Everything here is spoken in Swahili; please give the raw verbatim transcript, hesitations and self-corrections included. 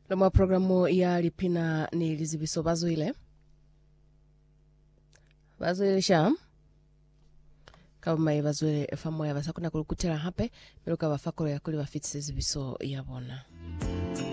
Loma programu ya lipina ni lizibiso bazo ile. Bazo ile sham. Kama mai bazo ile famo ya basakuna kulukutela hape. Miluka wafakolo ya kuli wafitse zibiso ya bona.